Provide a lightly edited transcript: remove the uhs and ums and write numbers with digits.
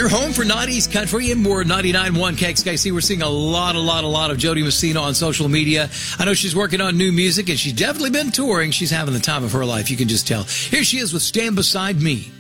your home for 90s country and more. 99.1 KXKC. We're seeing a lot of Jody Messina on social media. I know she's working on new music, and she's definitely been touring. She's having the time of her life. You can just tell. Here she is with Stand Beside Me.